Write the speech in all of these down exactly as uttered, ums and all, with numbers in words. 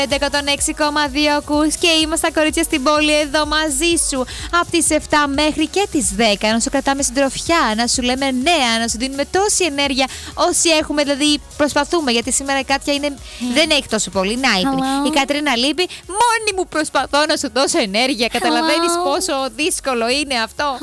εκατόν έξι κόμμα δύο ακούς και είμαστε τα κορίτσια στην πόλη εδώ μαζί σου από τις επτά μέχρι και τις δέκα. Να σου κρατάμε συντροφιά, να σου λέμε νέα, να σου δίνουμε τόση ενέργεια όσοι έχουμε, δηλαδή προσπαθούμε. Γιατί σήμερα η Κάτια είναι, mm. δεν έχει τόσο πολύ. Να ύπνη. Η Κατρίνα λείπει. Μόνη μου προσπαθώ να σου δώσω ενέργεια. Καταλαβαίνεις πόσο δύσκολο είναι αυτό.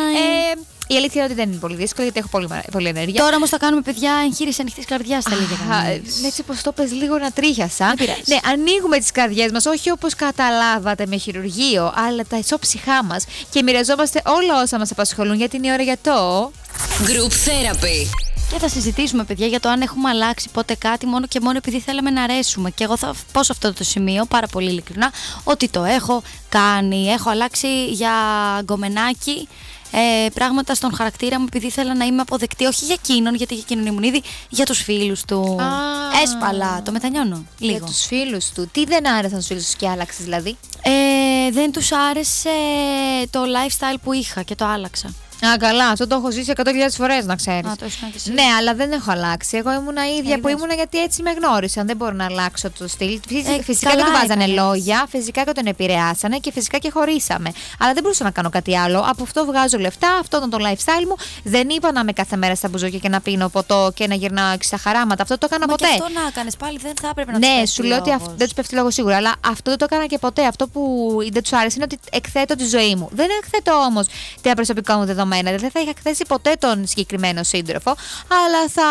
Ε, Η αλήθεια είναι ότι δεν είναι πολύ δύσκολο γιατί έχω πολύ, πολύ ενέργεια. Τώρα όμως θα κάνουμε, παιδιά, εγχείρηση ανοιχτής καρδιάς, θα λέγαμε. Έτσι πως το πες, λίγο να τρίχιασα. Ναι, ανοίγουμε τις καρδιές μας, όχι όπως καταλάβατε με χειρουργείο, αλλά τα ισόψυχά μας και μοιραζόμαστε όλα όσα μας απασχολούν, γιατί είναι η ώρα για το Group Therapy. Και θα συζητήσουμε, παιδιά, για το αν έχουμε αλλάξει ποτέ κάτι μόνο και μόνο επειδή θέλαμε να αρέσουμε. Και εγώ θα πω σε αυτό το σημείο, πάρα πολύ ειλικρινά, ότι το έχω κάνει. Έχω αλλάξει για γκομενάκι. Ε, πράγματα στον χαρακτήρα μου επειδή ήθελα να είμαι αποδεκτή, όχι για εκείνον, γιατί για εκείνον ήμουν ήδη, για τους φίλους του. Ah, έσπαλα, το μετανιώνω λίγο. Για τους φίλους του. Τι δεν άρεσαν στους φίλους του και άλλαξες, δηλαδή? Ε, δεν τους άρεσε το lifestyle που είχα και το άλλαξα. Α, καλά, αυτό το έχω ζήσει εκατό χιλιάδες φορές, να ξέρεις. Α, το ναι, αλλά δεν έχω αλλάξει. Εγώ ήμουνα ίδια ε, που ήμουνα γιατί έτσι με γνώρισαν. Δεν μπορώ να αλλάξω το στυλ. Ε, φυσικά και του βάζανε λόγια, φυσικά και τον επηρεάσανε και φυσικά και χωρίσαμε. Αλλά δεν μπορούσα να κάνω κάτι άλλο. Από αυτό βγάζω λεφτά, αυτό ήταν το lifestyle μου. Δεν είπα να είμαι κάθε μέρα στα μπουζούκια και να πίνω ποτό και να γυρνάω στα χαράματα. Αυτό το έκανα Μα ποτέ. Και αυτό να έκανες πάλι, δεν θα έπρεπε να ναι, τους πέφτει. Σου λέω ότι αυ... δεν του πέφτει λόγο σίγουρα, αλλά αυτό δεν το έκανα και ποτέ. Αυτό που δεν του άρεσε είναι ότι εκθέτω τη ζωή μου. Δεν εκθέτω όμως τα προσωπικά μου δεδομένα. Δεν θα είχα εκθέσει ποτέ τον συγκεκριμένο σύντροφο, αλλά θα...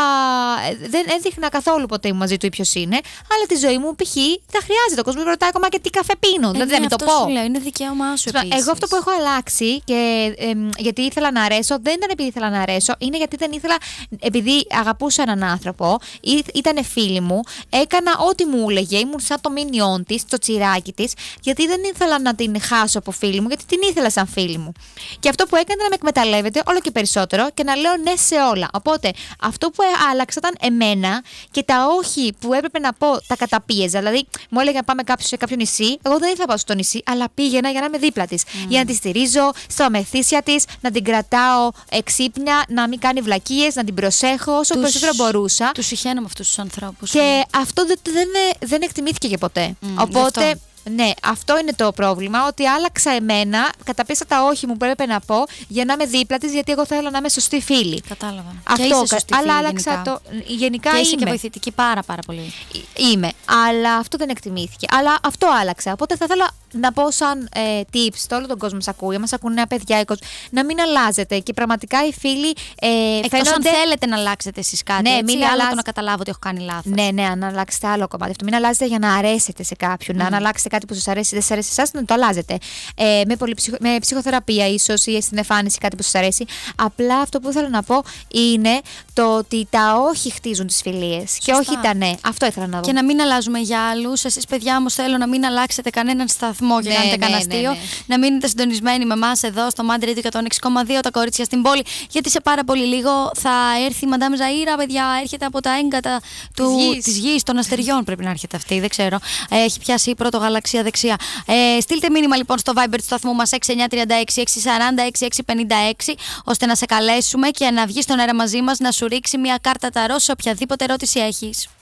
δεν έδειχνα καθόλου ποτέ μαζί του ή ποιος είναι. Αλλά τη ζωή μου, π.χ. θα χρειάζεται. Ο κόσμος με ρωτάει ακόμα και τι καφέ πίνω. Ε, δηλαδή ναι, δεν το πω. Σου λέω, είναι δικαίωμά σου. Επίσης. Εγώ αυτό που έχω αλλάξει και ε, γιατί ήθελα να αρέσω, δεν ήταν επειδή ήθελα να αρέσω, είναι γιατί δεν ήθελα. Επειδή αγαπούσα έναν άνθρωπο, ήταν φίλη μου, έκανα ό,τι μου έλεγε, ήμουν σαν το μίνιόν τη, το τσιράκι τη, γιατί δεν ήθελα να την χάσω από φίλη μου, γιατί την ήθελα σαν φίλη μου. Και αυτό που έκανε να με εκμεταλλεύεται όλο και περισσότερο και να λέω ναι σε όλα. Οπότε αυτό που άλλαξα ήταν εμένα και τα όχι που έπρεπε να πω τα καταπίεζα. Δηλαδή, μου έλεγε να πάμε κάποιο σε κάποιο νησί, εγώ δεν ήθελα να πάω στο νησί, αλλά πήγαινα για να είμαι δίπλα τη. Mm. Για να τη στηρίζω στα μεθύσια τη, να την κρατάω εξύπνια, να μην κάνει βλακίες, να την προσέχω όσο τους, περισσότερο μπορούσα. Του συχαίνω με αυτού του ανθρώπου. Και αυτό δεν, δεν, δεν εκτιμήθηκε και ποτέ. Mm, οπότε. Ναι, αυτό είναι το πρόβλημα, ότι άλλαξα εμένα, καταπίεσα τα όχι μου που έπρεπε να πω για να είμαι δίπλα της, γιατί εγώ θέλω να είμαι σωστή φίλη. Κατάλαβα. Αυτό, και είσαι σωστή αλλά φίλη, άλλαξα γενικά. το. Γενικά και είσαι είμαι. Και βοηθητική πάρα πάρα πολύ. Είμαι, αλλά αυτό δεν εκτιμήθηκε. Αλλά αυτό άλλαξα. Οπότε θα ήθελα να πω σαν ε, tips, το όλο τον κόσμο μας ακούει, μας ακούνε νέα παιδιά, να μην αλλάζετε. Και πραγματικά οι φίλοι. Ε, Εκτός φαίνονται... αν θέλετε να αλλάξετε εσείς κάτι. Ναι, έτσι, μην άλλο αλλάζ... το να καταλάβω ότι έχω κάνει λάθος. Ναι, ναι, να αλλάξετε άλλο κομμάτι. Αυτό. Μην αλλάζετε για να αρέσετε σε κάποιον. Mm. Να αλλάξετε κάτι που σας αρέσει, δεν σας αρέσει εσάς, να το αλλάζετε. Ε, με, πολυψυχο... με ψυχοθεραπεία, ίσως, ή στην εμφάνιση κάτι που σας αρέσει. Απλά αυτό που ήθελα να πω είναι το ότι τα όχι χτίζουν τις φιλίες. Και όχι τα ναι. Αυτό ήθελα να δω. Και να μην αλλάζουμε για άλλους. Εσείς, παιδιά, όμως θέλω να μην αλλάξετε κανέναν σταθμό και ναι, κάνετε ναι, κανένα αστείο. Ναι, ναι. Να μείνετε συντονισμένοι με εμάς εδώ στο Mad Radio εκατόν έξι κόμμα δύο, τα κορίτσια στην πόλη. Γιατί σε πάρα πολύ λίγο θα έρθει η Μαντάμ Ζαΐρα, παιδιά. Έρχεται από τα έγκατα της γης, των αστεριών. Πρέπει να έρχεται αυτή, δεν ξέρω. Έχει πιάσει η πρώτο γαλαξία δεξιά. Ε, στείλτε μήνυμα λοιπόν στο Viber του σταθμού μας έξι εννιά τρία έξι έξι τέσσερα μηδέν έξι έξι πέντε έξι, ώστε να σε καλέσουμε και να βγεις στον αέρα μαζί μας να σου ρίξει μια κάρτα ταρό σε οποιαδήποτε ερώτηση έχεις.